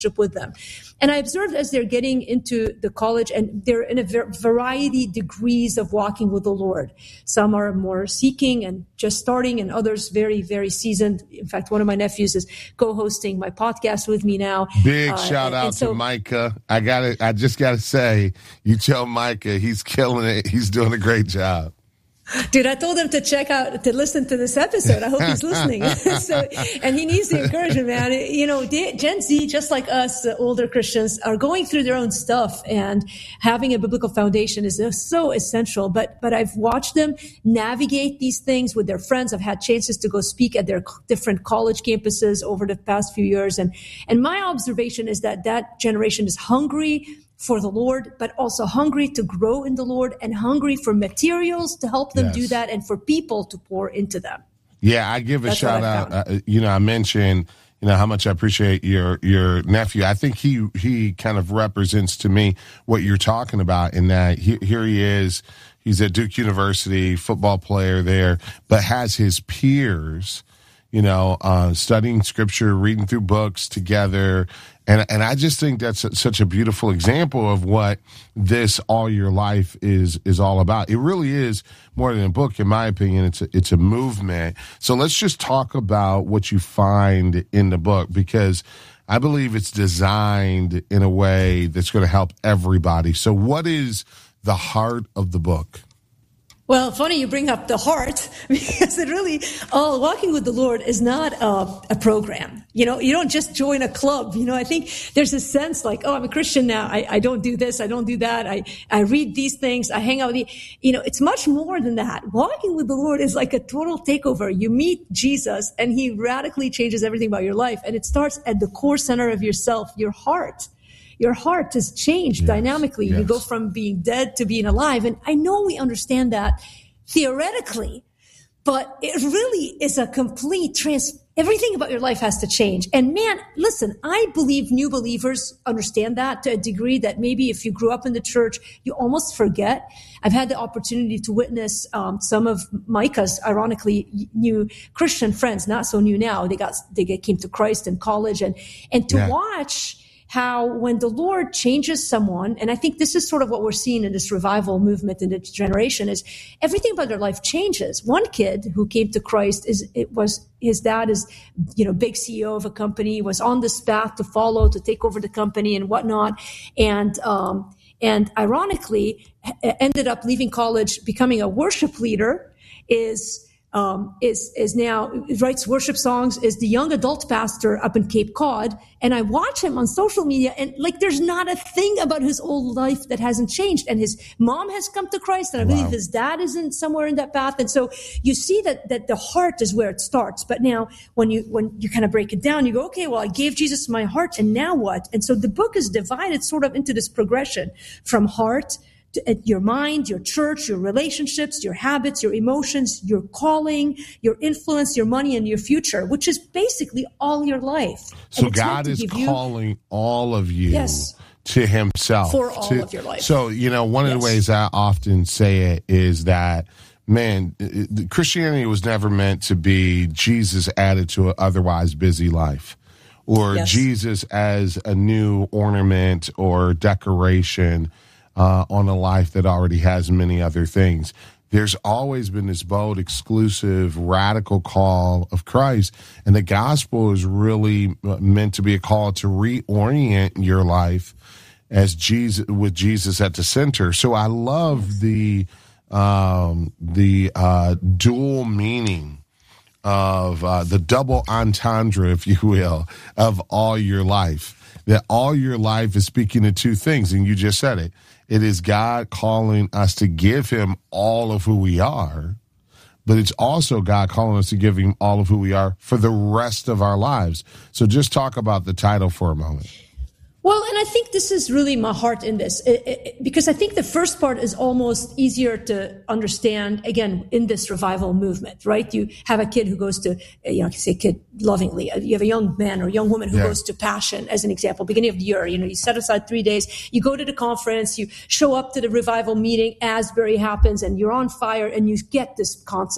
with them. And I observed as they're getting into the college, and they're in a variety degrees of walking with the Lord. Some are more seeking and just starting, and others very, very seasoned. In fact, one of my nephews is co-hosting my podcast with me now. Big shout out to Micah. I just gotta say, you tell Micah he's killing it. He's doing a great job. Dude, I told him to listen to this episode. I hope he's listening. And he needs the encouragement, man. You know, Gen Z, just like us, older Christians, are going through their own stuff, and having a biblical foundation is so essential. But I've watched them navigate these things with their friends. I've had chances to go speak at their different college campuses over the past few years. And my observation is that generation is hungry for the Lord, but also hungry to grow in the Lord, and hungry for materials to help them do that, and for people to pour into them. Yeah, I give a shout out. I mentioned, how much I appreciate your nephew. I think he kind of represents to me what you're talking about, in that here he is. He's at Duke University, football player there, but has his peers, studying scripture, reading through books together. And I just think that's such a beautiful example of what this All Your Life is all about. It really is more than a book, in my opinion. It's a movement. So let's just talk about what you find in the book, because I believe it's designed in a way that's going to help everybody. So what is the heart of the book? Well, funny you bring up the heart, because it really, walking with the Lord is not a program. You don't just join a club. I think there's a sense like, I'm a Christian now. I don't do this. I don't do that. I read these things. I hang out with it's much more than that. Walking with the Lord is like a total takeover. You meet Jesus, and he radically changes everything about your life. And it starts at the core center of yourself, your heart. Your heart is changed dynamically. Yes. You go from being dead to being alive. And I know we understand that theoretically, but it really is a complete everything about your life has to change. And man, listen, I believe new believers understand that to a degree that maybe if you grew up in the church, you almost forget. I've had the opportunity to witness some of Micah's, ironically, new Christian friends, not so new now. They came to Christ in college, and to watch how when the Lord changes someone, and I think this is sort of what we're seeing in this revival movement in this generation, is everything about their life changes. One kid who came to Christ his dad is, big CEO of a company, was on this path to take over the company and whatnot. And ironically ended up leaving college, becoming a worship leader, is now writes worship songs, is the young adult pastor up in Cape Cod. And I watch him on social media, and there's not a thing about his old life that hasn't changed. And his mom has come to Christ, and I believe his dad is somewhere in that path. And so you see that the heart is where it starts. But now when you kind of break it down, you go, okay, well, I gave Jesus my heart, and now what? And so the book is divided sort of into this progression from heart, your mind, your church, your relationships, your habits, your emotions, your calling, your influence, your money, and your future, which is basically all your life. So God is calling all of you to himself. For all of your life. So, one of the ways I often say it is that, man, Christianity was never meant to be Jesus added to an otherwise busy life, or Jesus as a new ornament or decoration on a life that already has many other things. There's always been this bold, exclusive, radical call of Christ, and the gospel is really meant to be a call to reorient your life as Jesus, with Jesus at the center. So I love the dual meaning of the double entendre, if you will, of all your life. That all your life is speaking to two things, and you just said it. It is God calling us to give him all of who we are, but it's also God calling us to give him all of who we are for the rest of our lives. So just talk about the title for a moment. Well, and I think this is really my heart in this, because I think the first part is almost easier to understand, again, in this revival movement, right? You have a kid who goes to, I say kid lovingly, you have a young man or young woman who goes to Passion, as an example, beginning of the year, you set aside 3 days, you go to the conference, you show up to the revival meeting, Asbury happens, and you're on fire, and you get this concept that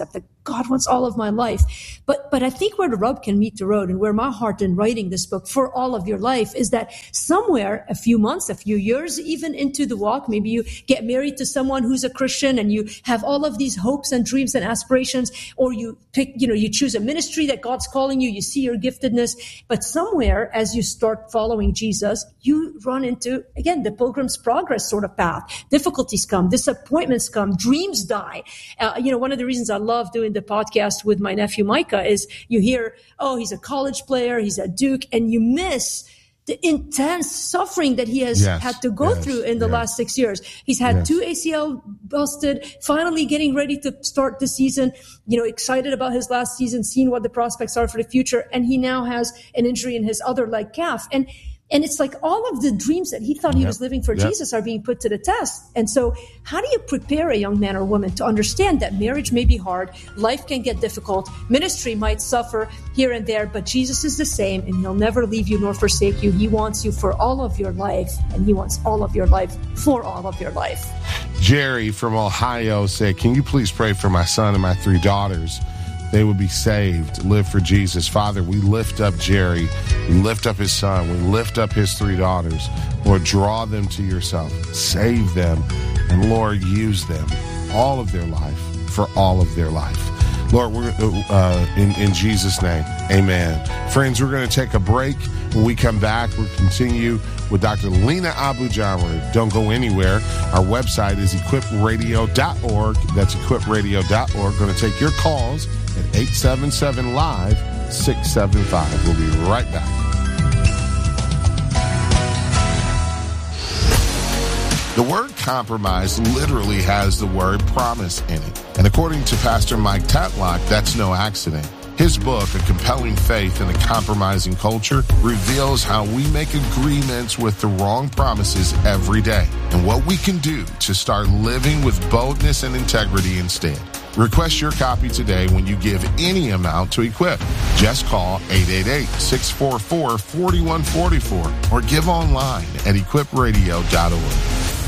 God wants all of my life. But I think where the rub can meet the road, and where my heart in writing this book, For All of Your Life, is that somewhere a few months, a few years, even into the walk, maybe you get married to someone who's a Christian and you have all of these hopes and dreams and aspirations, or you pick, you choose a ministry that God's calling you, you see your giftedness, but somewhere as you start following Jesus, you run into, again, the Pilgrim's Progress sort of path. Difficulties come, disappointments come, dreams die. One of the reasons I love doing the podcast with my nephew Micah is you hear, oh, he's a college player, he's at Duke, and you miss the intense suffering that he has had to go through in the last 6 years. He's had 2 ACL busted, finally getting ready to start the season, excited about his last season, seeing what the prospects are for the future. And he now has an injury in his other leg calf. And it's like all of the dreams that he thought he was living for Jesus are being put to the test. And so how do you prepare a young man or woman to understand that marriage may be hard, life can get difficult, ministry might suffer here and there, but Jesus is the same, and he'll never leave you nor forsake you. He wants you for all of your life, and he wants all of your life for all of your life. Jerry from Ohio said, can you please pray for my son and my 3 daughters? They would be saved, live for Jesus. Father, we lift up Jerry. We lift up his son. We lift up his 3 daughters. Lord, draw them to yourself. Save them. And Lord, use them all of their life for all of their life. Lord, we're in Jesus' name, amen. Friends, we're going to take a break. When we come back, we'll continue with Dr. Lena Abu-Jamal. Don't go anywhere. Our website is equipradio.org. That's equipradio.org. Going to take your calls at 877-LIVE-675. We'll be right back. The word compromise literally has the word promise in it. And according to Pastor Mike Tatlock, that's no accident. His book, A Compelling Faith in a Compromising Culture, reveals how we make agreements with the wrong promises every day and what we can do to start living with boldness and integrity instead. Request your copy today when you give any amount to Equip. Just call 888-644-4144 or give online at equipradio.org.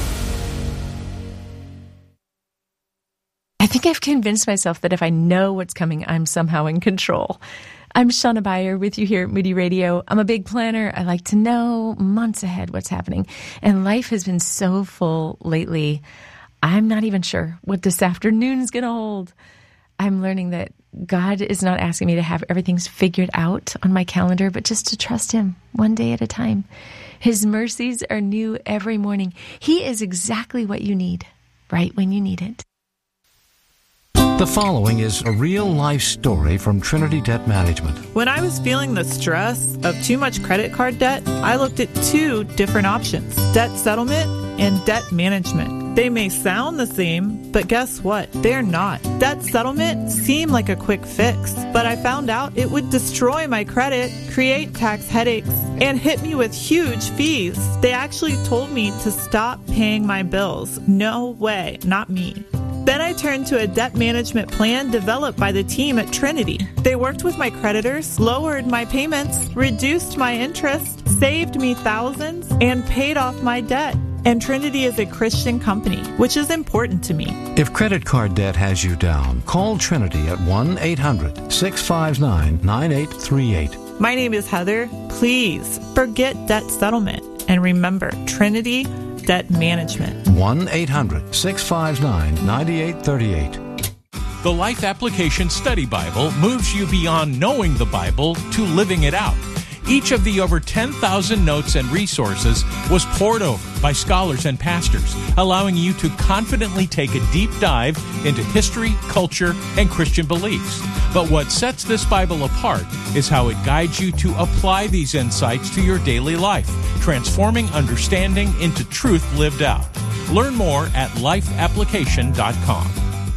I think I've convinced myself that if I know what's coming, I'm somehow in control. I'm Shauna Beyer with you here at Moody Radio. I'm a big planner. I like to know months ahead what's happening. And life has been so full lately, I'm not even sure what this afternoon's going to hold. I'm learning that God is not asking me to have everything figured out on my calendar, but just to trust him one day at a time. His mercies are new every morning. He is exactly what you need, right when you need it. The following is a real-life story from Trinity Debt Management. When I was feeling the stress of too much credit card debt, I looked at 2 different options, debt settlement and debt management. They may sound the same, but guess what? They're not. Debt settlement seemed like a quick fix, but I found out it would destroy my credit, create tax headaches, and hit me with huge fees. They actually told me to stop paying my bills. No way, not me. Then I turned to a debt management plan developed by the team at Trinity. They worked with my creditors, lowered my payments, reduced my interest, saved me thousands, and paid off my debt. And Trinity is a Christian company, which is important to me. If credit card debt has you down, call Trinity at 1-800-659-9838. My name is Heather. Please forget debt settlement and remember Trinity Debt Management. 1-800-659-9838. The Life Application Study Bible moves you beyond knowing the Bible to living it out. Each of the over 10,000 notes and resources was poured over by scholars and pastors, allowing you to confidently take a deep dive into history, culture, and Christian beliefs. But what sets this Bible apart is how it guides you to apply these insights to your daily life, transforming understanding into truth lived out. Learn more at lifeapplication.com.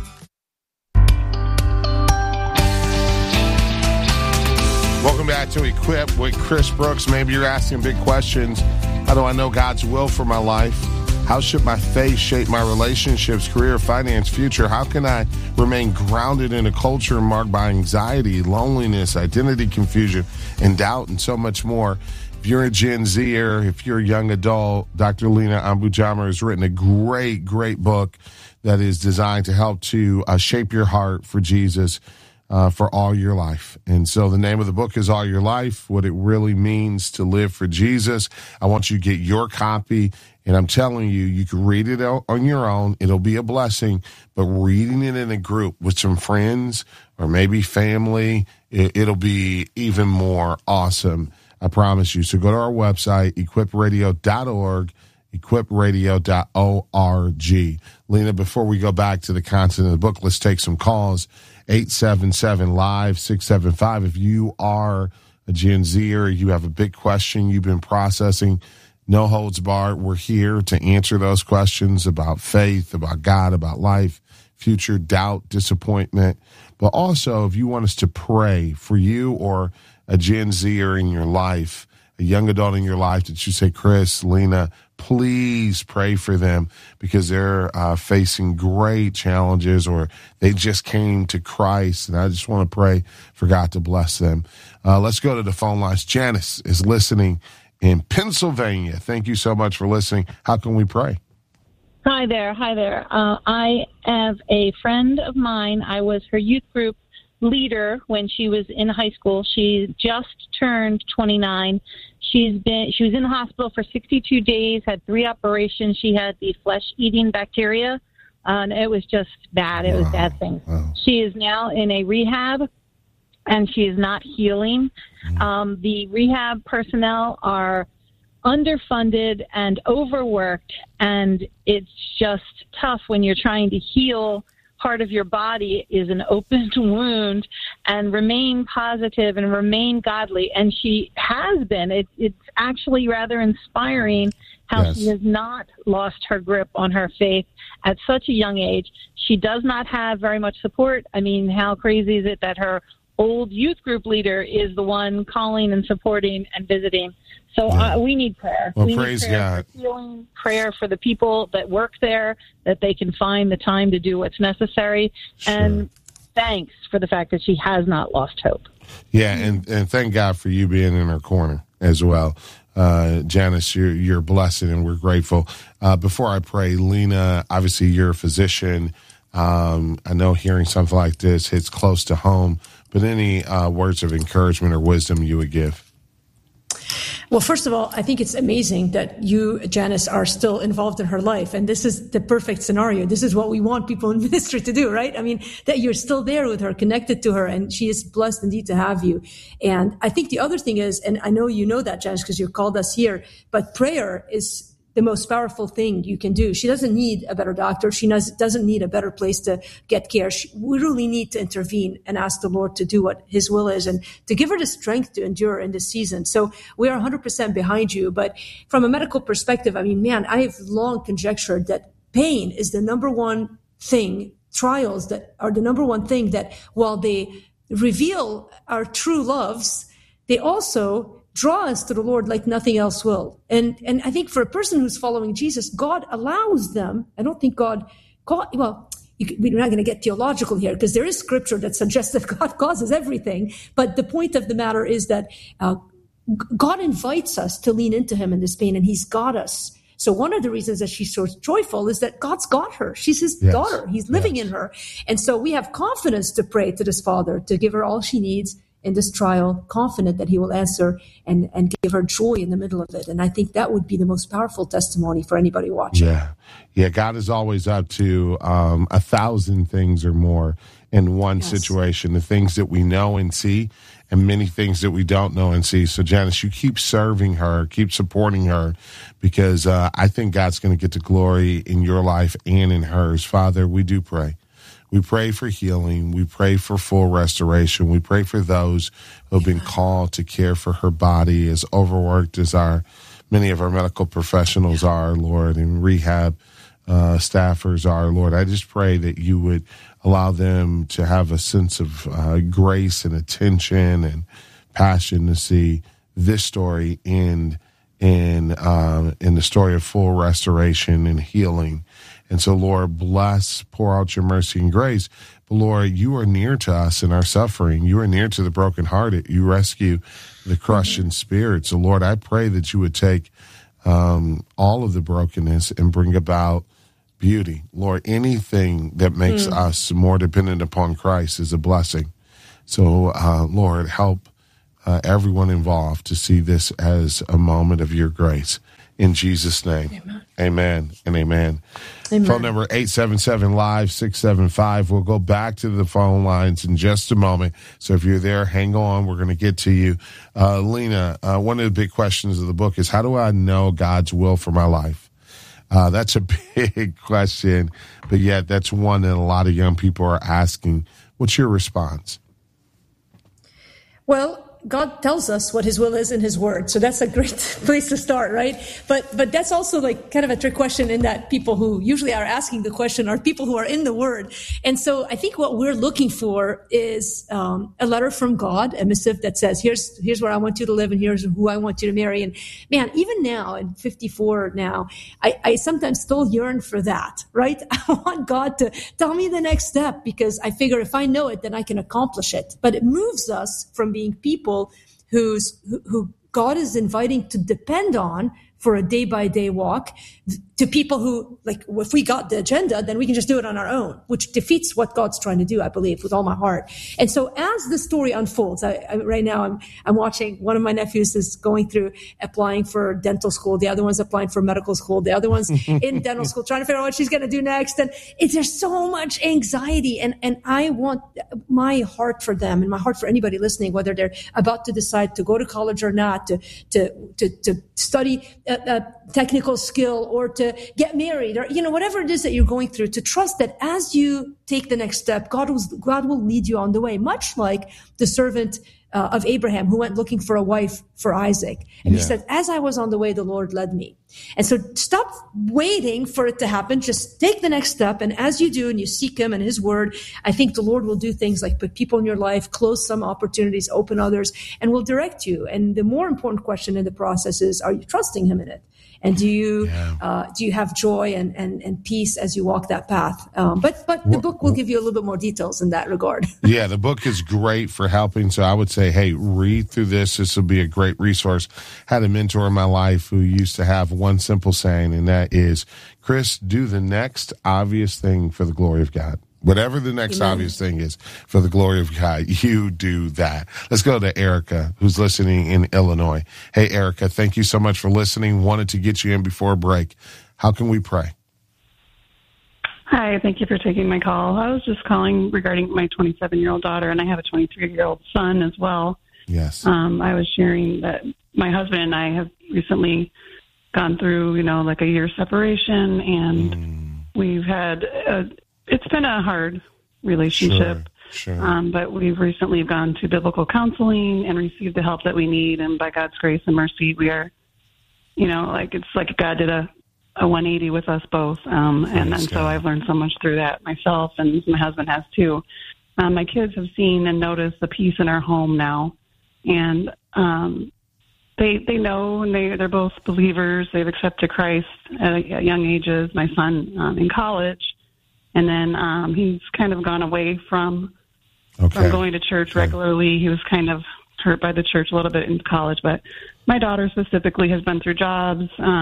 Welcome back to Equip with Chris Brooks. Maybe you're asking big questions. How do I know God's will for my life? How should my faith shape my relationships, career, finance, future? How can I remain grounded in a culture marked by anxiety, loneliness, identity confusion, and doubt, and so much more? If you're a Gen Zer, if you're a young adult, Dr. Lena Ambujammer has written a great, great book that is designed to help to shape your heart for Jesus for all your life. And so the name of the book is All Your Life, What It Really Means to Live for Jesus. I want you to get your copy, and I'm telling you, you can read it on your own. It'll be a blessing, but reading it in a group with some friends or maybe family, it'll be even more awesome. I promise you. So go to our website, equipradio.org, equipradio.org. Lena, before we go back to the content of the book, let's take some calls. 877-LIVE-675. If you are a Gen Zer, you have a big question you've been processing, no holds barred. We're here to answer those questions about faith, about God, about life, future, doubt, disappointment. But also, if you want us to pray for you or a Gen Zer in your life, a young adult in your life, that you say, Chris, Lena, please pray for them because they're facing great challenges, or they just came to Christ, and I just want to pray for God to bless them. Let's go to the phone lines. Janice is listening in Pennsylvania. Thank you so much for listening. How can we pray? Hi there. I have a friend of mine. I was her youth group leader when she was in high school. She just turned 29. She was in the hospital for 62 days, had 3 operations. She had the flesh-eating bacteria, and it was just bad. It was bad things. Wow. She is now in a rehab, and she is not healing. The rehab personnel are underfunded and overworked, and it's just tough when you're trying to heal. Part of your body is an open wound, and remain positive and remain godly. And she has been. It's actually rather inspiring how she has not lost her grip on her faith at such a young age. She does not have very much support. I mean, how crazy is it that her old youth group leader is the one calling and supporting and visiting? So we need prayer. Well, we praise need prayer God. For healing, prayer for the people that work there, that they can find the time to do what's necessary. Sure. And thanks for the fact that she has not lost hope. Yeah, and thank God for you being in her corner as well. Janice, you're blessed, and we're grateful. Before I pray, Lena, obviously you're a physician. I know hearing something like this hits close to home, but any words of encouragement or wisdom you would give? Well, first of all, I think it's amazing that you, Janice, are still involved in her life. And this is the perfect scenario. This is what we want people in ministry to do, right? I mean, that you're still there with her, connected to her, and she is blessed indeed to have you. And I think the other thing is, and I know you know that, Janice, because you called us here, but prayer is the most powerful thing you can do. She doesn't need a better doctor. She doesn't need a better place to get care. We really need to intervene and ask the Lord to do what His will is and to give her the strength to endure in this season. So we are 100% behind you. But from a medical perspective, I mean, man, I have long conjectured that pain is the number one thing, trials that are the number one thing that while they reveal our true loves, they also draw us to the Lord like nothing else will. And I think for a person who's following Jesus, God allows them. I don't think we're not going to get theological here because there is scripture that suggests that God causes everything. But the point of the matter is that God invites us to lean into Him in this pain, and He's got us. So one of the reasons that she's so joyful is that God's got her. She's His daughter. He's living in her. And so we have confidence to pray to this Father to give her all she needs in this trial, confident that He will answer and give her joy in the middle of it. And I think that would be the most powerful testimony for anybody watching. Yeah. God is always up to 1,000 things or more in one situation, the things that we know and see and many things that we don't know and see. So Janice, you keep serving her, keep supporting her, because I think God's going to get the glory in your life and in hers. Father, we do pray. We pray for healing. We pray for full restoration. We pray for those who have been called to care for her body, as overworked as many of our medical professionals are, Lord, and rehab staffers are, Lord. I just pray that you would allow them to have a sense of grace and attention and passion to see this story end in the story of full restoration and healing. And so, Lord, bless, pour out your mercy and grace. But, Lord, you are near to us in our suffering. You are near to the brokenhearted. You rescue the crushed in spirit. So, Lord, I pray that you would take all of the brokenness and bring about beauty. Lord, anything that makes us more dependent upon Christ is a blessing. So, Lord, help everyone involved to see this as a moment of your grace. In Jesus' name, amen and amen. Phone number 877-LIVE-675. We'll go back to the phone lines in just a moment. So if you're there, hang on. We're going to get to you. Lena, one of the big questions of the book is, how do I know God's will for my life? That's a big question, but yet that's one that a lot of young people are asking. What's your response? Well, God tells us what his will is in his word. So that's a great place to start, right? But that's also like kind of a trick question in that people who usually are asking the question are people who are in the word. And so I think what we're looking for is a letter from God, a missive that says, here's where I want you to live and here's who I want you to marry. And man, even now at 54 now, I sometimes still yearn for that, right? I want God to tell me the next step because I figure if I know it, then I can accomplish it. But it moves us from being people who God is inviting to depend on for a day-by-day walk to people who, like, if we got the agenda, then we can just do it on our own, which defeats what God's trying to do, I believe, with all my heart. And so as the story unfolds, right now I'm watching, one of my nephews is going through applying for dental school. The other one's applying for medical school. The other one's in dental school, trying to figure out what she's going to do next. And there's so much anxiety. And I want my heart for them and my heart for anybody listening, whether they're about to decide to go to college or not, to study a technical skill or to get married or, whatever it is that you're going through, to trust that as you take the next step, God will lead you on the way, much like the servant of Abraham who went looking for a wife for Isaac. And he said, as I was on the way, the Lord led me. And so stop waiting for it to happen. Just take the next step. And as you do and you seek him and his word, I think the Lord will do things like put people in your life, close some opportunities, open others, and will direct you. And the more important question in the process is, are you trusting him in it? And do you have joy and peace as you walk that path? But the book will give you a little bit more details in that regard. Yeah, the book is great for helping. So I would say, hey, read through this. This will be a great resource. I had a mentor in my life who used to have one simple saying, and that is, Chris, do the next obvious thing for the glory of God. Whatever the next obvious thing is for the glory of God, you do that. Let's go to Erica, who's listening in Illinois. Hey, Erica, thank you so much for listening. Wanted to get you in before a break. How can we pray? Hi, thank you for taking my call. I was just calling regarding my 27-year-old daughter, and I have a 23-year-old son as well. Yes. I was sharing that my husband and I have recently gone through, like a year separation, and we've had it's been a hard relationship. Sure. But we've recently gone to biblical counseling and received the help that we need. And by God's grace and mercy, we are, it's like God did a 180 with us both. And so I've learned so much through that myself, and my husband has too. My kids have seen and noticed the peace in our home now. And they know, and they're both believers. They've accepted Christ at young ages. My son in college. And then he's kind of gone away from going to church regularly. He was kind of hurt by the church a little bit in college. But my daughter specifically has been through jobs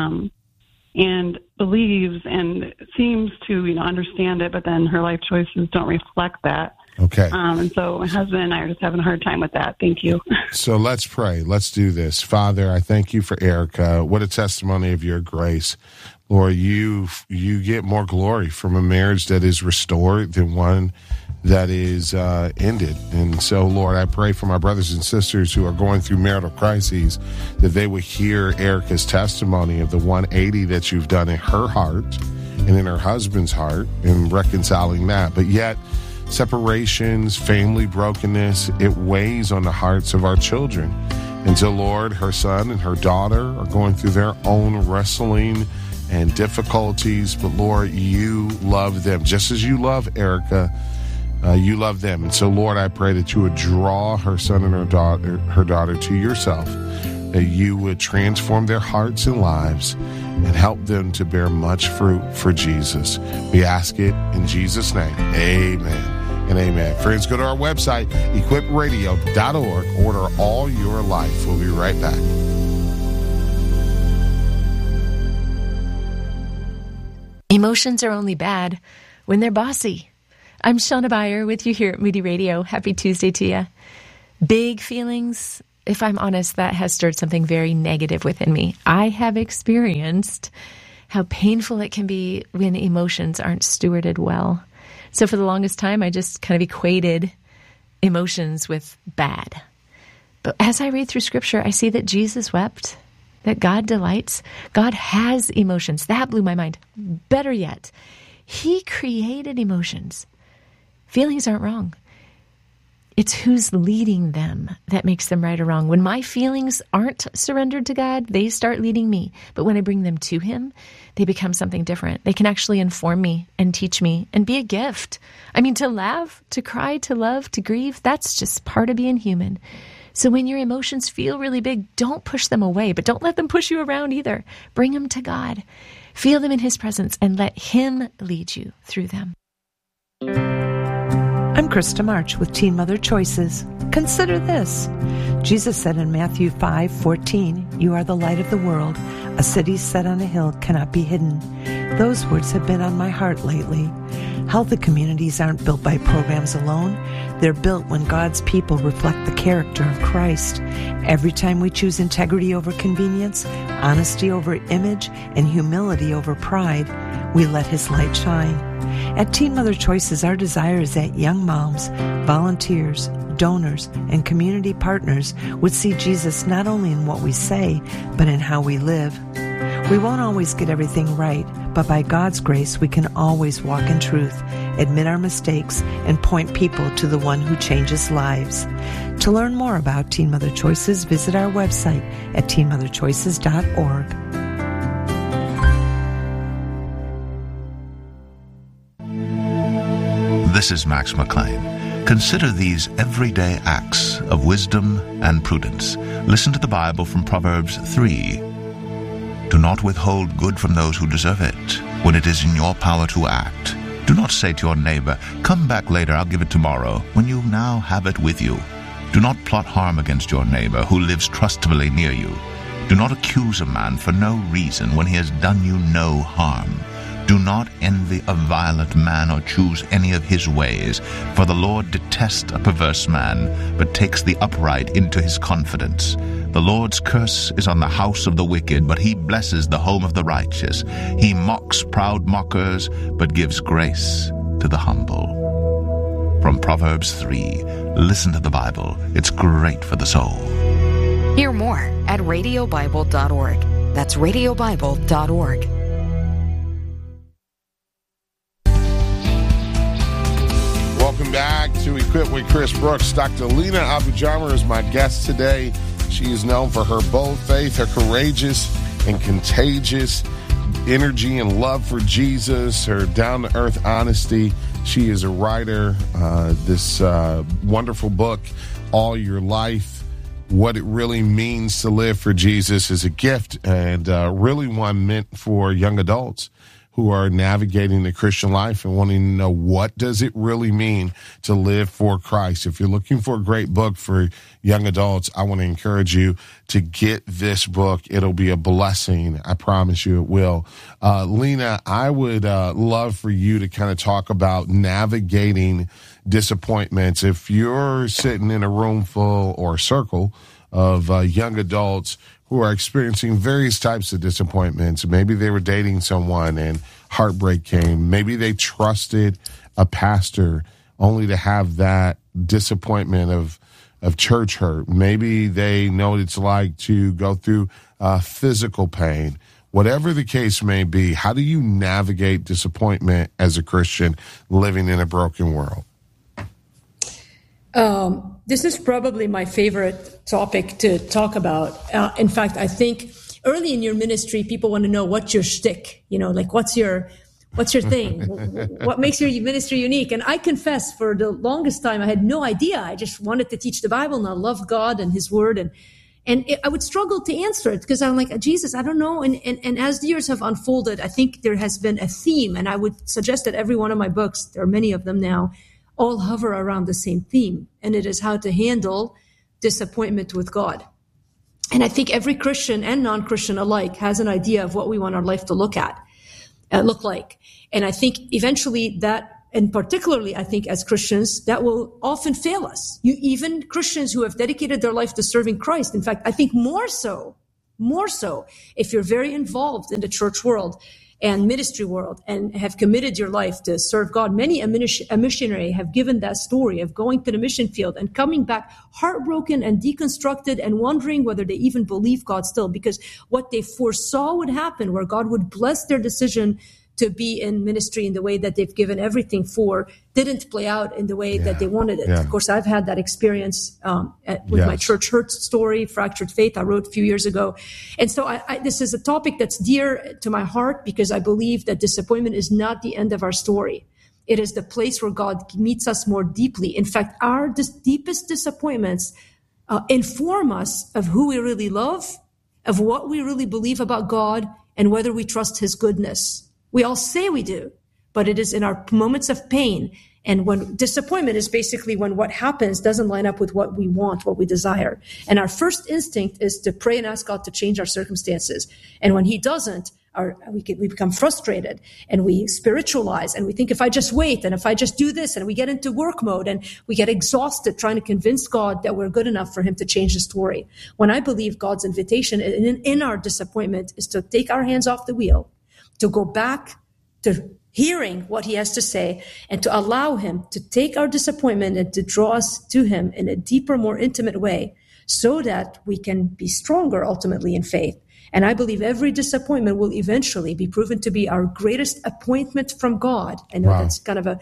and believes and seems to understand it, but then her life choices don't reflect that. Okay. And so my husband and I are just having a hard time with that. Thank you. So let's pray. Let's do this. Father, I thank you for Erica. What a testimony of your grace. Lord, you get more glory from a marriage that is restored than one that is ended. And so, Lord, I pray for my brothers and sisters who are going through marital crises, that they would hear Erica's testimony of the 180 that you've done in her heart and in her husband's heart and reconciling that. But yet, separations, family brokenness, it weighs on the hearts of our children. And so, Lord, her son and her daughter are going through their own wrestling and difficulties, but Lord, you love them. Just as you love Erica, you love them. And so, Lord, I pray that you would draw her son and her daughter to yourself, that you would transform their hearts and lives and help them to bear much fruit for Jesus. We ask it in Jesus' name. Amen. and amen. Friends, go to our website, equipradio.org. Order all your life. We'll be right back. Emotions are only bad when they're bossy. I'm Shauna Beyer with you here at Moody Radio. Happy Tuesday to you. Big feelings, if I'm honest, that has stirred something very negative within me. I have experienced how painful it can be when emotions aren't stewarded well. So for the longest time, I just kind of equated emotions with bad. But as I read through Scripture, I see that Jesus wept, that God delights. God has emotions. That blew my mind. Better yet, He created emotions. Feelings aren't wrong. It's who's leading them that makes them right or wrong. When my feelings aren't surrendered to God, they start leading me. But when I bring them to Him, they become something different. They can actually inform me and teach me and be a gift. I mean, to laugh, to cry, to love, to grieve, that's just part of being human. So when your emotions feel really big, don't push them away, but don't let them push you around either. Bring them to God. Feel them in His presence and let Him lead you through them. I'm Krista March with Teen Mother Choices. Consider this. Jesus said in Matthew 5:14, "You are the light of the world. A city set on a hill cannot be hidden." Those words have been on my heart lately. Healthy communities aren't built by programs alone. They're built when God's people reflect the character of Christ. Every time we choose integrity over convenience, honesty over image, and humility over pride, we let His light shine. At Teen Mother Choices, our desire is that young moms, volunteers, donors, and community partners would see Jesus not only in what we say, but in how we live. We won't always get everything right, but by God's grace, we can always walk in truth, admit our mistakes, and point people to the one who changes lives. To learn more about Teen Mother Choices, visit our website at teenmotherchoices.org. This is Max McLean. Consider these everyday acts of wisdom and prudence. Listen to the Bible from Proverbs 3. Do not withhold good from those who deserve it when it is in your power to act. Do not say to your neighbor, "Come back later, I'll give it tomorrow," when you now have it with you. Do not plot harm against your neighbor who lives trustably near you. Do not accuse a man for no reason when he has done you no harm. Do not envy a violent man or choose any of his ways, for the Lord detests a perverse man, but takes the upright into His confidence. The Lord's curse is on the house of the wicked, but He blesses the home of the righteous. He mocks proud mockers, but gives grace to the humble. From Proverbs 3, listen to the Bible. It's great for the soul. Hear more at radiobible.org. That's radiobible.org. Welcome back to Equip with Chris Brooks. Dr. Lena Abu-Jamer is my guest today. She is known for her bold faith, her courageous and contagious energy and love for Jesus, her down-to-earth honesty. She is a writer. This wonderful book, All Your Life, What It Really Means to Live for Jesus, is a gift, and really one meant for young adults who are navigating the Christian life and wanting to know, what does it really mean to live for Christ? If you're looking for a great book for young adults, I want to encourage you to get this book. It'll be a blessing. I promise you it will. Lena, I would love for you to kind of talk about navigating disappointments. If you're sitting in a room full or a circle of young adults who are experiencing various types of disappointments. Maybe they were dating someone and heartbreak came. Maybe they trusted a pastor only to have that disappointment of church hurt. Maybe they know what it's like to go through physical pain. Whatever the case may be, how do you navigate disappointment as a Christian living in a broken world? This is probably my favorite topic to talk about. In fact, I think early in your ministry, people want to know what's your shtick, like what's your thing? What makes your ministry unique? And I confess, for the longest time, I had no idea. I just wanted to teach the Bible, and I love God and His Word, and I would struggle to answer it because I'm like, Jesus, I don't know. And as the years have unfolded, I think there has been a theme, and I would suggest that every one of my books, there are many of them now, all hover around the same theme, and it is how to handle disappointment with God. And I think every Christian and non-Christian alike has an idea of what we want our life to look like. And I think eventually that, and particularly I think as Christians, that will often fail us. Even Christians who have dedicated their life to serving Christ. In fact, I think more so if you're very involved in the church world and ministry world and have committed your life to serve God. Many a missionary have given that story of going to the mission field and coming back heartbroken and deconstructed and wondering whether they even believe God still, because what they foresaw would happen, where God would bless their decision to be in ministry in the way that they've given everything for, didn't play out in the way that they wanted it. Of course, I've had that experience with my church hurt story, Fractured Faith, I wrote a few years ago. And so this is a topic that's dear to my heart, because I believe that disappointment is not the end of our story. It is the place where God meets us more deeply. In fact, our deepest disappointments inform us of who we really love, of what we really believe about God, and whether we trust his goodness. We all say we do, but it is in our moments of pain. And when disappointment is basically when what happens doesn't line up with what we want, what we desire. And our first instinct is to pray and ask God to change our circumstances. And when he doesn't, we become frustrated and we spiritualize and we think, if I just wait and if I just do this, and we get into work mode and we get exhausted trying to convince God that we're good enough for him to change the story. When I believe God's invitation in our disappointment is to take our hands off the wheel, to go back to hearing what he has to say, and to allow him to take our disappointment and to draw us to him in a deeper, more intimate way, so that we can be stronger ultimately in faith. And I believe every disappointment will eventually be proven to be our greatest appointment from God. I know that's kind of a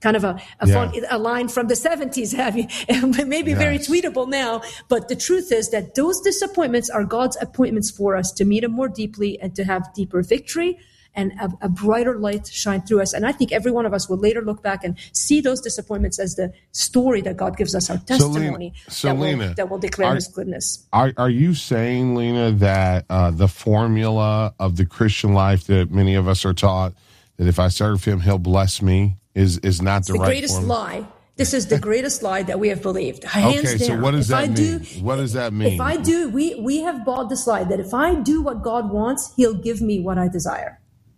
line from the 70s, maybe very tweetable now. But the truth is that those disappointments are God's appointments for us to meet him more deeply and to have deeper victory and a brighter light shine through us. And I think every one of us will later look back and see those disappointments as the story that God gives us, our testimony that will declare his goodness. Are you saying, Lena, that the formula of the Christian life that many of us are taught, that if I serve him, he'll bless me, is not the right formula? The greatest lie. This is the greatest lie that we have believed. Hands down. So what does that mean? What does that mean? If I do, we have bought this lie that if I do what God wants, he'll give me what I desire.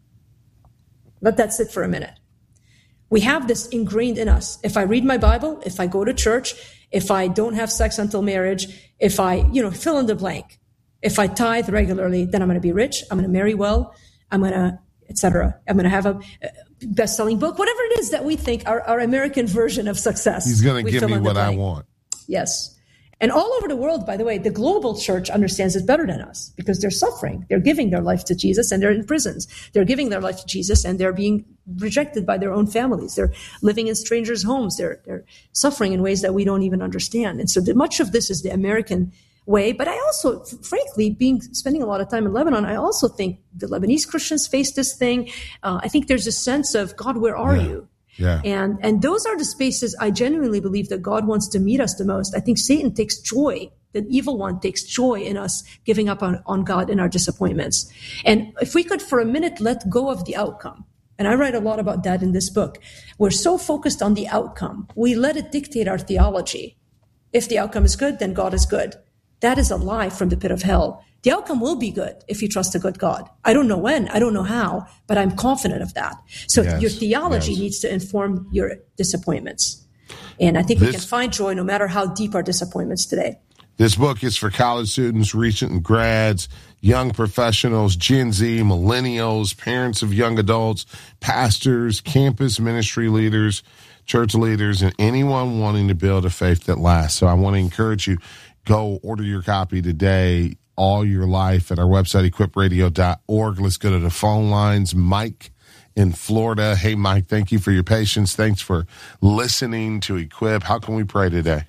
Let that sit for a minute. We have this ingrained in us. If I read my Bible, if I go to church, if I don't have sex until marriage, if I, fill in the blank, if I tithe regularly, then I'm going to be rich. I'm going to marry well. I'm going to, etc. I'm going to have a best-selling book, whatever it is that we think our American version of success. He's going to give me what I want. Yes. And all over the world, by the way, the global church understands it better than us, because they're suffering. They're giving their life to Jesus and they're in prisons. They're giving their life to Jesus and they're being rejected by their own families. They're living in strangers' homes. They're suffering in ways that we don't even understand. And so much of this is the American way. But I also, frankly, spending a lot of time in Lebanon, I also think the Lebanese Christians face this thing. I think there's a sense of, God, where are you? Yeah. And those are the spaces I genuinely believe that God wants to meet us the most. I think Satan takes joy, the evil one takes joy in us giving up on God in our disappointments. And if we could for a minute let go of the outcome, and I write a lot about that in this book, we're so focused on the outcome, we let it dictate our theology. If the outcome is good, then God is good. That is a lie from the pit of hell. The outcome will be good if you trust a good God. I don't know when, I don't know how, but I'm confident of that. So your theology needs to inform your disappointments. And I think we can find joy no matter how deep our disappointments today. This book is for college students, recent grads, young professionals, Gen Z, millennials, parents of young adults, pastors, campus ministry leaders, church leaders, and anyone wanting to build a faith that lasts. So I want to encourage you, go order your copy today. All your life at our website, equipradio.org. Let's go to the phone lines. Mike in Florida. Hey, Mike, thank you for your patience. Thanks for listening to Equip. How can we pray today?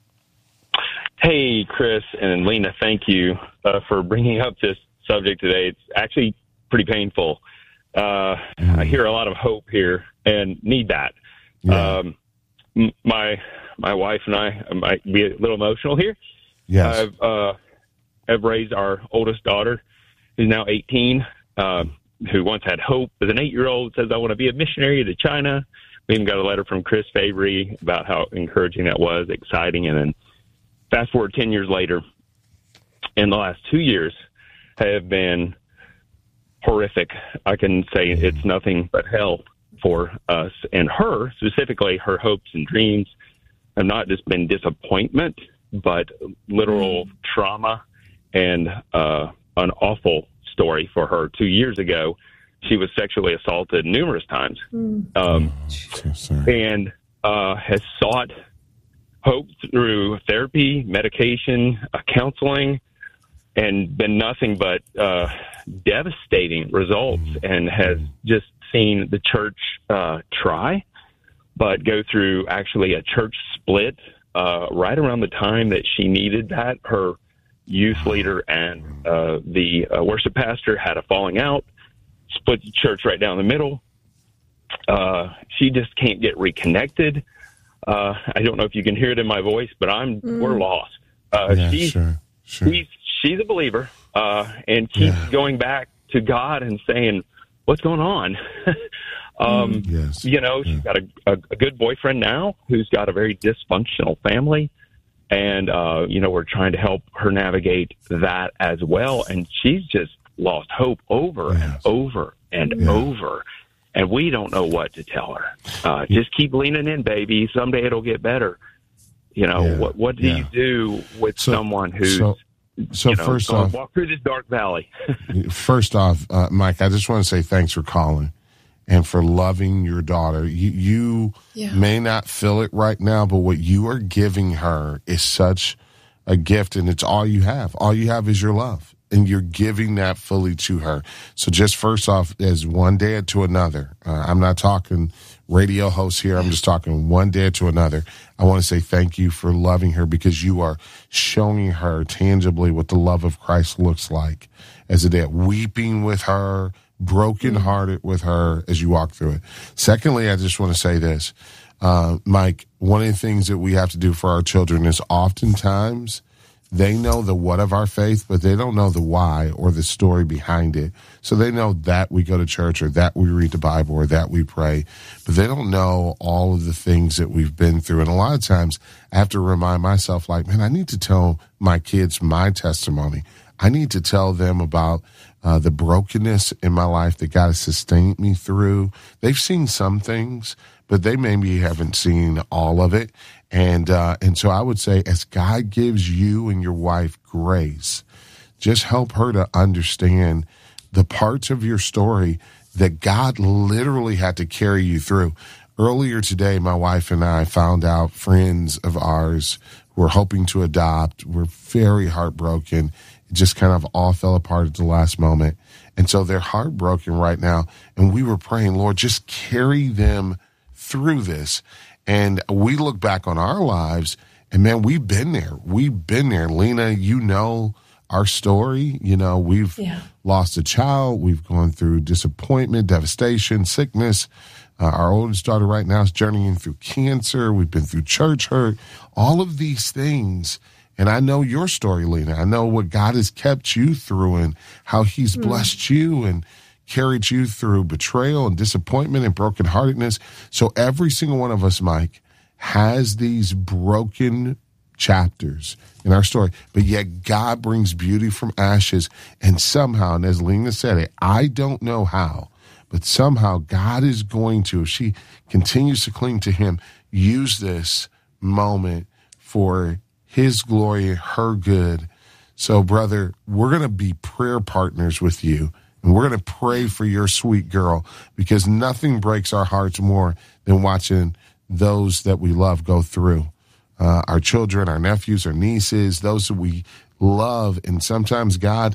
Hey, Chris and Lena, thank you for bringing up this subject today. It's actually pretty painful. I hear a lot of hope here and need that. Yeah. My wife and I might be a little emotional here. Yes. I've raised our oldest daughter, who's now 18, who once had hope as an 8-year-old, says, I want to be a missionary to China. We even got a letter from Chris Fabry about how encouraging that was, exciting. And then fast forward 10 years later, and the last 2 years have been horrific. I can say it's nothing but hell for us. And her, specifically, her hopes and dreams have not just been disappointment, but literal trauma and an awful story for her. 2 years ago, she was sexually assaulted numerous times and has sought hope through therapy, medication, counseling, and been nothing but devastating results, and has just seen the church try, but go through actually a church split right around the time that she needed that. Her youth leader and the worship pastor had a falling out, split the church right down the middle. She just can't get reconnected. I don't know if you can hear it in my voice, but we're lost. She's a believer and keeps going back to God and saying, what's going on? She's got a good boyfriend now who's got a very dysfunctional family. And, we're trying to help her navigate that as well. And she's just lost hope over and over and over. And we don't know what to tell her. Just keep leaning in, baby. Someday it'll get better. What do you do with someone who's first off, walk through this dark valley? First off, Mike, I just want to say thanks for calling and for loving your daughter. You may not feel it right now, but what you are giving her is such a gift, and it's all you have. All you have is your love, and you're giving that fully to her. So just first off, as one dad to another, I'm not talking radio host here. I'm just talking one dad to another. I want to say thank you for loving her, because you are showing her tangibly what the love of Christ looks like as a dad, weeping with her, brokenhearted with her as you walk through it. Secondly, I just want to say this, Mike, one of the things that we have to do for our children is oftentimes they know the what of our faith, but they don't know the why or the story behind it. So they know that we go to church, or that we read the Bible, or that we pray, but they don't know all of the things that we've been through. And a lot of times I have to remind myself, like, man, I need to tell my kids my testimony. I need to tell them about the brokenness in my life that God has sustained me through. They've seen some things, but they maybe haven't seen all of it. And so I would say, as God gives you and your wife grace, just help her to understand the parts of your story that God literally had to carry you through. Earlier today, my wife and I found out friends of ours were hoping to adopt. We're very heartbroken. It just kind of all fell apart at the last moment. And so they're heartbroken right now. And we were praying, Lord, just carry them through this. And we look back on our lives, and man, we've been there. We've been there. Lena, you know our story. We've lost a child. We've gone through disappointment, devastation, sickness. Our oldest daughter right now is journeying through cancer. We've been through church hurt, all of these things. And I know your story, Lena. I know what God has kept you through and how he's blessed you and carried you through betrayal and disappointment and brokenheartedness. So every single one of us, Mike, has these broken chapters in our story, but yet God brings beauty from ashes. And somehow, and as Lena said it, I don't know how, but somehow God is going to, if she continues to cling to him, use this moment for his glory, her good. So, brother, we're going to be prayer partners with you. And we're going to pray for your sweet girl, because nothing breaks our hearts more than watching those that we love go through. Our children, our nephews, our nieces, those that we love. And sometimes God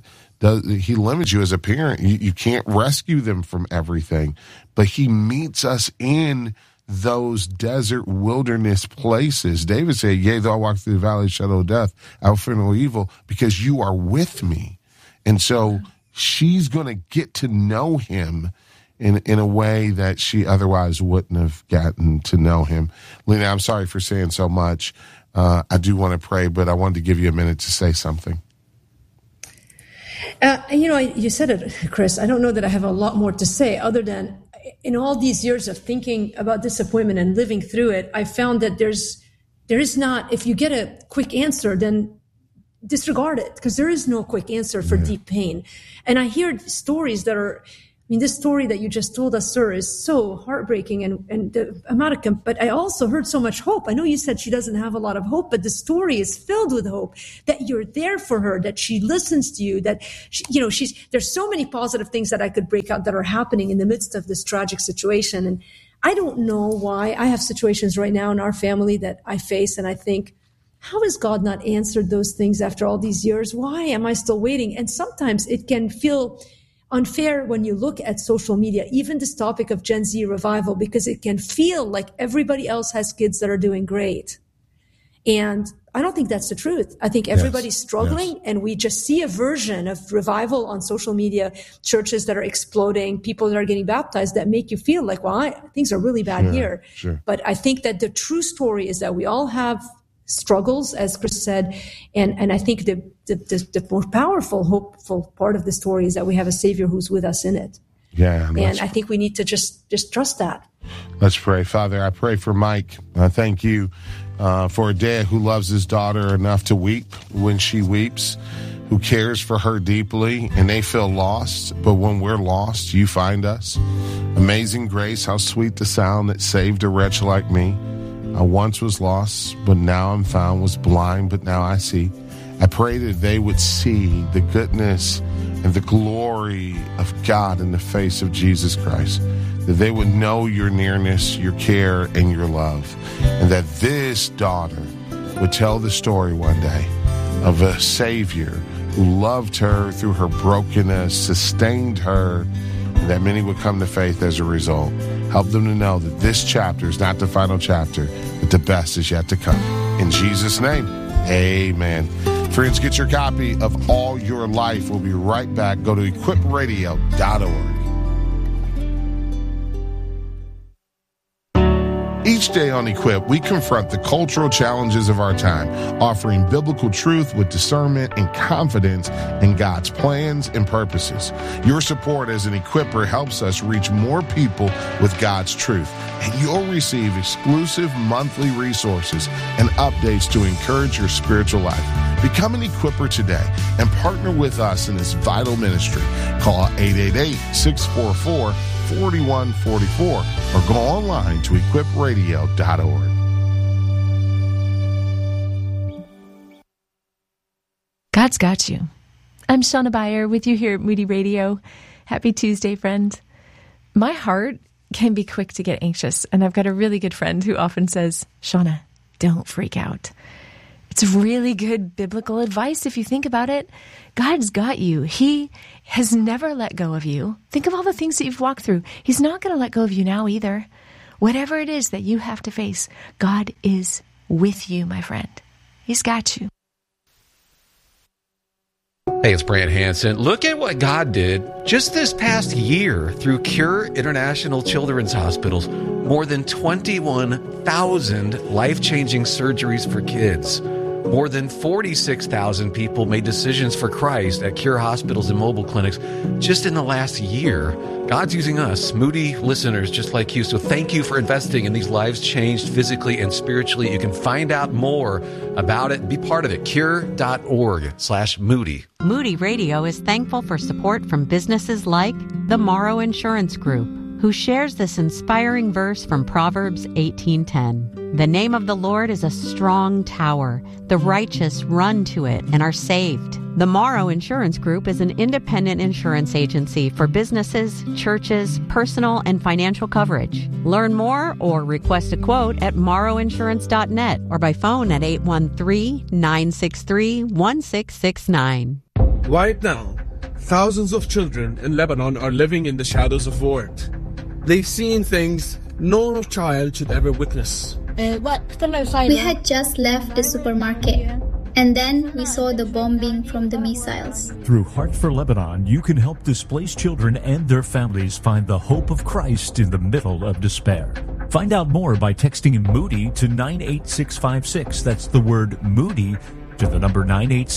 he limits you as a parent. You can't rescue them from everything, but he meets us in those desert wilderness places. David said, yea, though I walk through the valley of the shadow of death, I will fear no evil, because you are with me. And so she's going to get to know him in a way that she otherwise wouldn't have gotten to know him. Lena, I'm sorry for saying so much. I do want to pray, but I wanted to give you a minute to say something. You said it, Chris. I don't know that I have a lot more to say other than in all these years of thinking about disappointment and living through it, I found that there is not, if you get a quick answer, then disregard it, because there is no quick answer for deep pain. And I hear stories that are, this story that you just told us, sir, is so heartbreaking, and the amount of, but I also heard so much hope. I know you said she doesn't have a lot of hope, but the story is filled with hope, that you're there for her, that she listens to you, that there's so many positive things that I could break out that are happening in the midst of this tragic situation. And I don't know why. I have situations right now in our family that I face, and I think, how has God not answered those things after all these years? Why am I still waiting? And sometimes it can feel unfair when you look at social media, even this topic of Gen Z revival, because it can feel like everybody else has kids that are doing great. And I don't think that's the truth. I think everybody's struggling, and we just see a version of revival on social media, churches that are exploding, people that are getting baptized, that make you feel like, well, things are really bad here. Sure. But I think that the true story is that we all have struggles, as Chris said, and I think the more powerful, hopeful part of the story is that we have a Savior who's with us in it. Yeah, and I think we need to just trust that. Let's pray. Father, I pray for Mike. I thank you for a dad who loves his daughter enough to weep when she weeps, who cares for her deeply, and they feel lost. But when we're lost, you find us. Amazing grace, how sweet the sound that saved a wretch like me. I once was lost, but now I'm found, was blind, but now I see. I pray that they would see the goodness and the glory of God in the face of Jesus Christ, that they would know your nearness, your care, and your love, and that this daughter would tell the story one day of a Savior who loved her through her brokenness, sustained her, and that many would come to faith as a result. Help them to know that this chapter is not the final chapter, but the best is yet to come. In Jesus' name, amen. Friends, get your copy of All Your Life. We'll be right back. Go to equipradio.org. Each day on Equip, we confront the cultural challenges of our time, offering biblical truth with discernment and confidence in God's plans and purposes. Your support as an Equipper helps us reach more people with God's truth, and you'll receive exclusive monthly resources and updates to encourage your spiritual life. Become an Equipper today and partner with us in this vital ministry. Call 888-644-4144 or go online to equipradio.org. God's got you. I'm Shauna Beyer with you here at Moody Radio. Happy Tuesday, friend. My heart can be quick to get anxious, and I've got a really good friend who often says, Shauna, don't freak out. It's really good biblical advice if you think about it. God's got you. He has never let go of you. Think of all the things that you've walked through. He's not going to let go of you now either. Whatever it is that you have to face, God is with you, my friend. He's got you. Hey, it's Brant Hansen. Look at what God did just this past year through Cure International Children's Hospitals. More than 21,000 life-changing surgeries for kids. More than 46,000 people made decisions for Christ at Cure hospitals and mobile clinics just in the last year. God's using us, Moody listeners just like you. So thank you for investing in these lives changed physically and spiritually. You can find out more about it and be part of it. Cure.org/Moody. Moody Radio is thankful for support from businesses like the Morrow Insurance Group, who shares this inspiring verse from Proverbs 18:10. The name of the Lord is a strong tower. The righteous run to it and are saved. The Morrow Insurance Group is an independent insurance agency for businesses, churches, personal and financial coverage. Learn more or request a quote at morrowinsurance.net or by phone at 813-963-1669. Right now, thousands of children in Lebanon are living in the shadows of war. They've seen things no child should ever witness. We had just left the supermarket, and then we saw the bombing from the missiles. Through Heart for Lebanon, you can help displaced children and their families find the hope of Christ in the middle of despair. Find out more by texting Moody to 98656. That's the word Moody to the number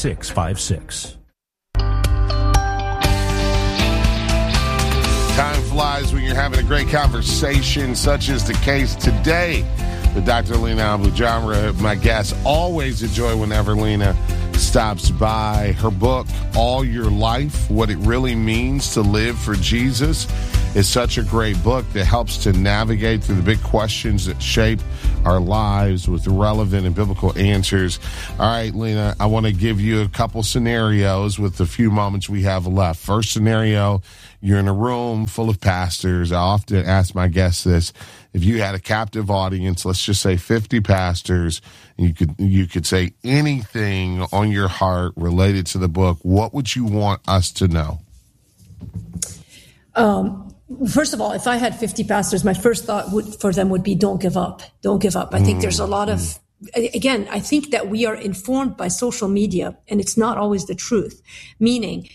98656. Time lives when you're having a great conversation, such as the case today with Dr. Lena Abu-Jamra, my guest. Always a joy whenever Lena stops by. Her book, All Your Life, What It Really Means to Live for Jesus, is such a great book that helps to navigate through the big questions that shape our lives with relevant and biblical answers. All right, Lena, I want to give you a couple scenarios with the few moments we have left. First scenario, you're in a room full of pastors. I often ask my guests this. If you had a captive audience, let's just say 50 pastors, and you could say anything on your heart related to the book, what would you want us to know? First of all, if I had 50 pastors, my first thought for them would be, don't give up. Don't give up. I think there's a lot of, again, I think that we are informed by social media, and it's not always the truth. Meaning,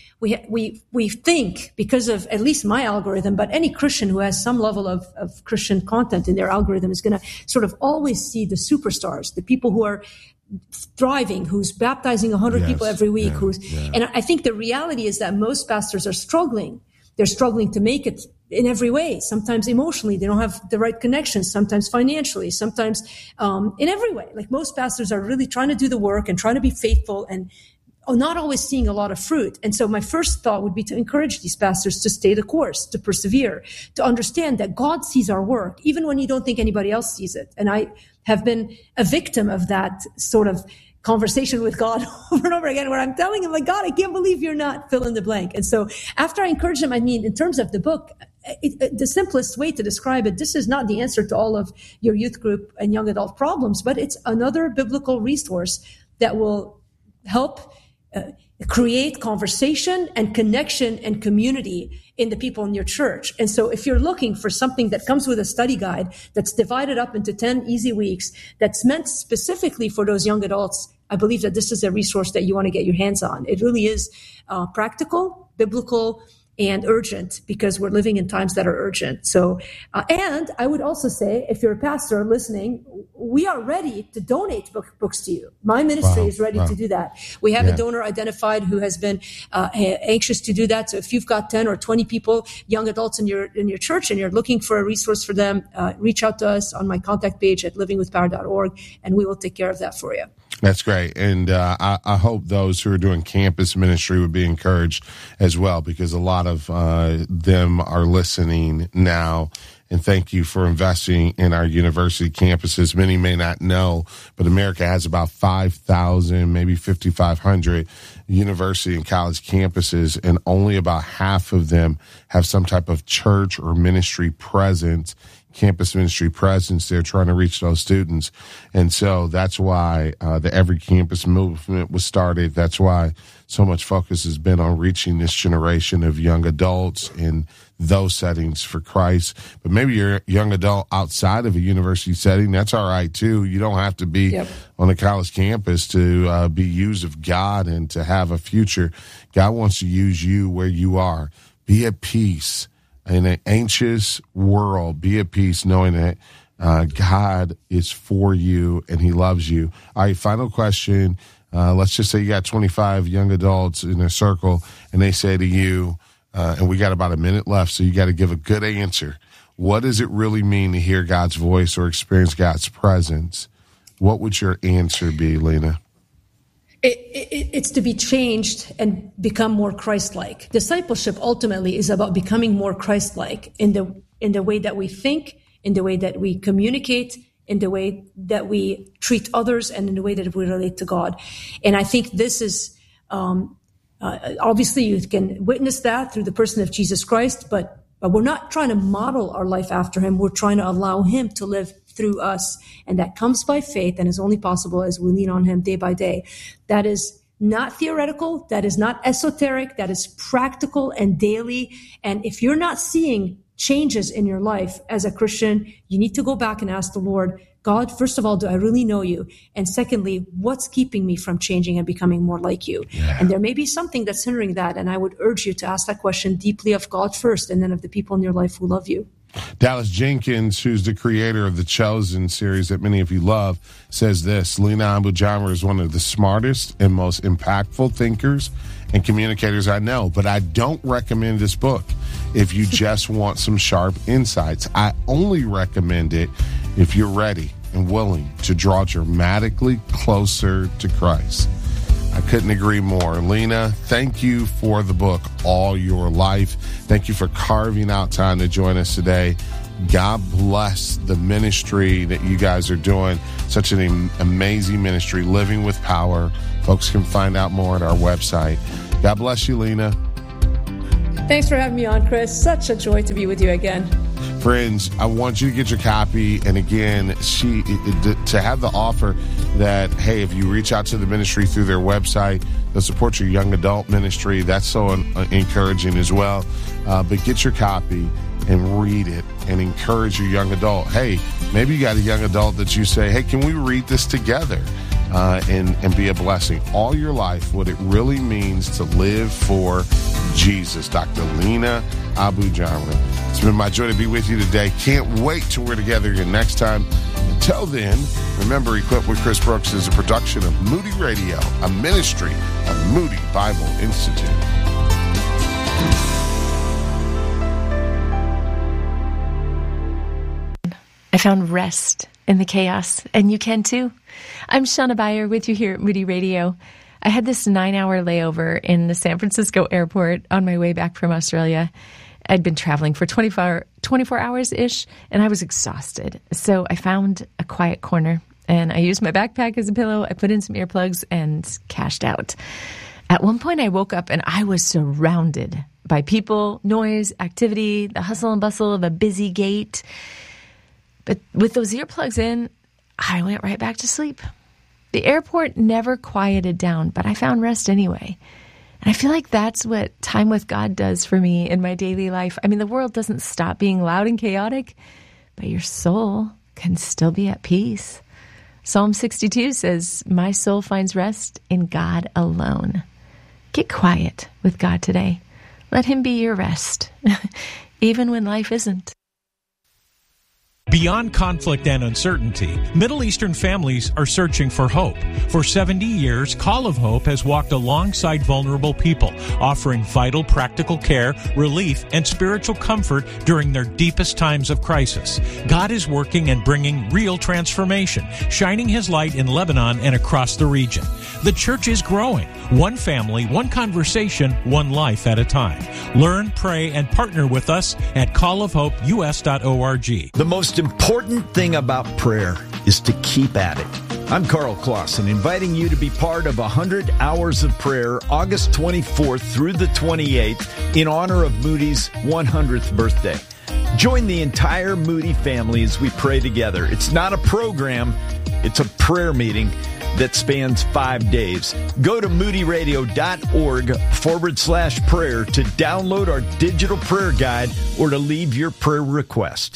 we think, because of at least my algorithm, but any Christian who has some level of Christian content in their algorithm is going to sort of always see the superstars, the people who are thriving, who's baptizing 100 people every week. And I think the reality is that most pastors are struggling. They're struggling to make it in every way. Sometimes emotionally, they don't have the right connections. Sometimes financially, sometimes in every way. Like, most pastors are really trying to do the work and trying to be faithful and not always seeing a lot of fruit. And so my first thought would be to encourage these pastors to stay the course, to persevere, to understand that God sees our work, even when you don't think anybody else sees it. And I have been a victim of that sort of conversation with God over and over again, where I'm telling him, like, God, I can't believe you're not fill in the blank. And so after I encourage him, I mean, in terms of the book, the simplest way to describe it, this is not the answer to all of your youth group and young adult problems, but it's another biblical resource that will help create conversation and connection and community in the people in your church. And so if you're looking for something that comes with a study guide that's divided up into 10 easy weeks, that's meant specifically for those young adults, I believe that this is a resource that you want to get your hands on. It really is practical, biblical, and urgent, because we're living in times that are urgent. So, and I would also say, if you're a pastor listening, we are ready to donate books to you. My ministry is ready to do that. We have a donor identified who has been anxious to do that. So if you've got 10 or 20 people, young adults in your church, and you're looking for a resource for them, reach out to us on my contact page at livingwithpower.org, and we will take care of that for you. That's great. And I hope those who are doing campus ministry would be encouraged as well, because a lot of them are listening now. And thank you for investing in our university campuses. Many may not know, but America has about 5,000, maybe 5,500 university and college campuses, and only about half of them have some type of church or ministry presence, campus ministry presence. They're trying to reach those students. And so that's why the Every Campus movement was started. That's why so much focus has been on reaching this generation of young adults in those settings for Christ. But maybe you're a young adult outside of a university setting. That's all right, too. You don't have to be on a college campus to be used of God and to have a future. God wants to use you where you are. Be at peace. In an anxious world, be at peace knowing that God is for you and he loves you. All right, final question. Let's just say you got 25 young adults in a circle, and they say to you, and we got about a minute left, so you got to give a good answer. What does it really mean to hear God's voice or experience God's presence? What would your answer be, Lena? It's to be changed and become more Christ-like. Discipleship ultimately is about becoming more Christ-like in the way that we think, in the way that we communicate, in the way that we treat others, and in the way that we relate to God. And I think this is obviously you can witness that through the person of Jesus Christ, but we're not trying to model our life after him. We're trying to allow him to live through us. And that comes by faith and is only possible as we lean on him day by day. That is not theoretical. That is not esoteric. That is practical and daily. And if you're not seeing changes in your life as a Christian, you need to go back and ask the Lord, God, first of all, do I really know you? And secondly, what's keeping me from changing and becoming more like you? Yeah. And there may be something that's hindering that. And I would urge you to ask that question deeply of God first, and then of the people in your life who love you. Dallas Jenkins, who's the creator of the Chosen series that many of you love, says this: Lena Abu-Jamra is one of the smartest and most impactful thinkers and communicators I know, but I don't recommend this book if you just want some sharp insights. I only recommend it if you're ready and willing to draw dramatically closer to Christ. I couldn't agree more. Lena, thank you for the book, All Your Life. Thank you for carving out time to join us today. God bless the ministry that you guys are doing. Such an amazing ministry, Living with Power. Folks can find out more at our website. God bless you, Lena. Thanks for having me on, Chris. Such a joy to be with you again. Friends, I want you to get your copy. And again, to have the offer that, hey, if you reach out to the ministry through their website, they'll support your young adult ministry. That's so encouraging as well. But get your copy and read it and encourage your young adult. Hey, maybe you got a young adult that you say, hey, can we read this together? And be a blessing. All Your Life, what it really means to live for Jesus. Dr. Lena Abu-Janra. It's been my joy to be with you today. Can't wait till we're together again next time. Until then, remember, Equipped with Chris Brooks is a production of Moody Radio, a ministry of Moody Bible Institute. I found rest in the chaos, and you can too. I'm Shauna Beyer with you here at Moody Radio. I had this 9-hour layover in the San Francisco airport on my way back from Australia. I'd been traveling for 24 hours-ish, and I was exhausted. So I found a quiet corner, and I used my backpack as a pillow. I put in some earplugs and cashed out. At one point, I woke up, and I was surrounded by people, noise, activity, the hustle and bustle of a busy gate. But with those earplugs in, I went right back to sleep. The airport never quieted down, but I found rest anyway. And I feel like that's what time with God does for me in my daily life. I mean, the world doesn't stop being loud and chaotic, but your soul can still be at peace. Psalm 62 says, "My soul finds rest in God alone." Get quiet with God today. Let Him be your rest, even when life isn't. Beyond conflict and uncertainty, Middle Eastern families are searching for hope. For 70 years, Call of Hope has walked alongside vulnerable people, offering vital practical care, relief, and spiritual comfort during their deepest times of crisis. God is working and bringing real transformation, shining His light in Lebanon and across the region. The church is growing, one family, one conversation, one life at a time. Learn, pray, and partner with us at callofhopeus.org. The most important thing about prayer is to keep at it. I'm Carl Clausen, inviting you to be part of 100 Hours of Prayer, August 24th through the 28th, in honor of Moody's 100th birthday. Join the entire Moody family as we pray together. It's not a program, it's a prayer meeting that spans 5 days. Go to moodyradio.org/prayer to download our digital prayer guide or to leave your prayer request.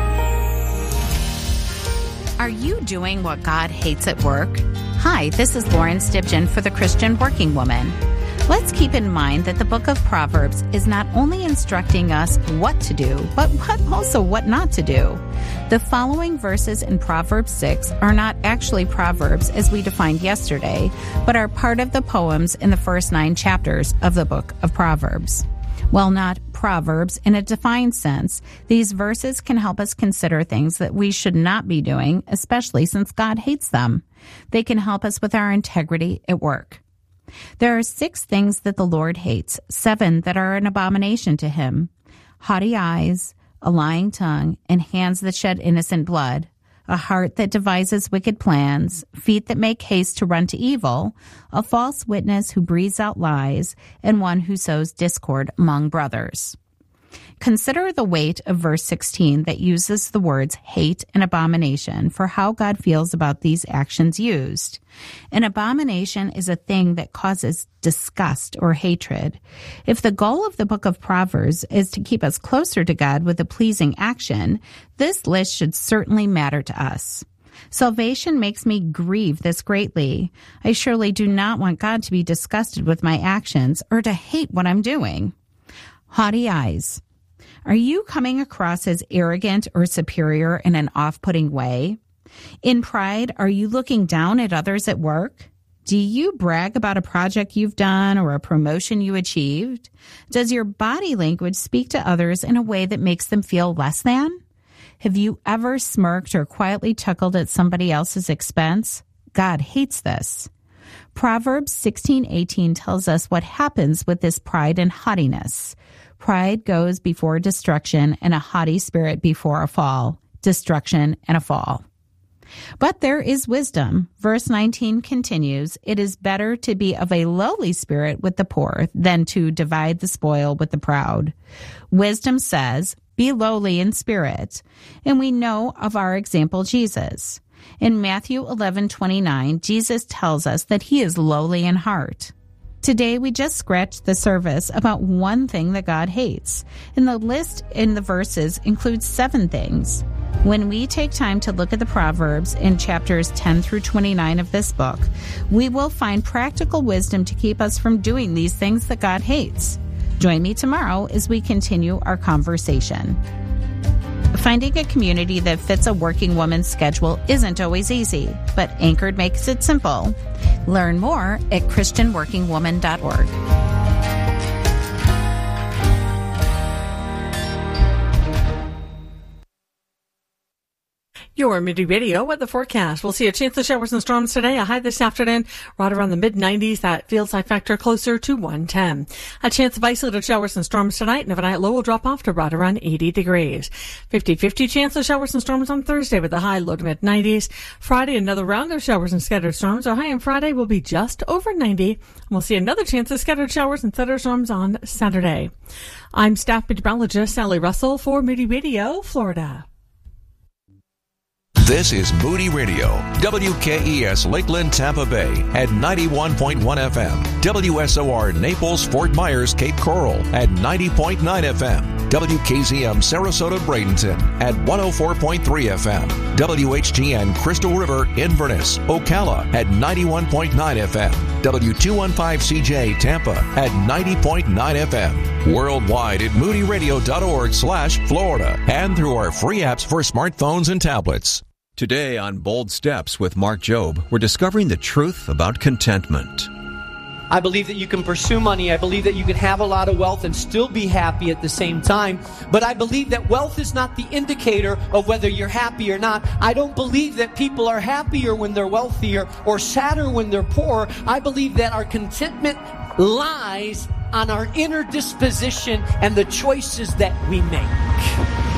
Are you doing what God hates at work? Hi, this is Lauren Stibgen for the Christian Working Woman. Let's keep in mind that the book of Proverbs is not only instructing us what to do, but also what not to do. The following verses in Proverbs 6 are not actually Proverbs as we defined yesterday, but are part of the poems in the first 9 chapters of the book of Proverbs. While not Proverbs in a defined sense, these verses can help us consider things that we should not be doing, especially since God hates them. They can help us with our integrity at work. There are 6 things that the Lord hates, 7 that are an abomination to Him: haughty eyes, a lying tongue, and hands that shed innocent blood, a heart that devises wicked plans, feet that make haste to run to evil, a false witness who breathes out lies, and one who sows discord among brothers. Consider the weight of verse 16 that uses the words hate and abomination for how God feels about these actions used. An abomination is a thing that causes disgust or hatred. If the goal of the book of Proverbs is to keep us closer to God with a pleasing action, this list should certainly matter to us. Salvation makes me grieve this greatly. I surely do not want God to be disgusted with my actions or to hate what I'm doing. Haughty eyes. Are you coming across as arrogant or superior in an off-putting way? In pride, are you looking down at others at work? Do you brag about a project you've done or a promotion you achieved? Does your body language speak to others in a way that makes them feel less than? Have you ever smirked or quietly chuckled at somebody else's expense? God hates this. Proverbs 16:18 tells us what happens with this pride and haughtiness. Pride goes before destruction, and a haughty spirit before a fall. Destruction and a fall. But there is wisdom. Verse 19 continues, "It is better to be of a lowly spirit with the poor than to divide the spoil with the proud." Wisdom says, be lowly in spirit. And we know of our example, Jesus. In Matthew 11:29, Jesus tells us that he is lowly in heart. Today, we just scratched the surface about one thing that God hates, and the list in the verses includes 7 things. When we take time to look at the Proverbs in chapters 10 through 29 of this book, we will find practical wisdom to keep us from doing these things that God hates. Join me tomorrow as we continue our conversation. Finding a community that fits a working woman's schedule isn't always easy, but Anchored makes it simple. Learn more at christianworkingwoman.org. Your Moody Radio weather forecast. We'll see a chance of showers and storms today. A high this afternoon, right around the mid-90s. That field side factor closer to 110. A chance of isolated showers and storms tonight, and overnight low will drop off to right around 80 degrees. 50-50 chance of showers and storms on Thursday with a high low to mid-90s. Friday, another round of showers and scattered storms. Our high on Friday will be just over 90. And we'll see another chance of scattered showers and thunderstorms on Saturday. I'm staff meteorologist Sally Russell for Moody Radio, Florida. This is Moody Radio, WKES Lakeland, Tampa Bay at 91.1 FM, WSOR Naples, Fort Myers, Cape Coral at 90.9 FM, WKZM Sarasota, Bradenton at 104.3 FM, WHGN Crystal River, Inverness, Ocala at 91.9 FM, W215CJ Tampa at 90.9 FM, worldwide at moodyradio.org/Florida, and through our free apps for smartphones and tablets. Today on Bold Steps with Mark Jobe, we're discovering the truth about contentment. I believe that you can pursue money. I believe that you can have a lot of wealth and still be happy at the same time. But I believe that wealth is not the indicator of whether you're happy or not. I don't believe that people are happier when they're wealthier or sadder when they're poor. I believe that our contentment lies on our inner disposition and the choices that we make.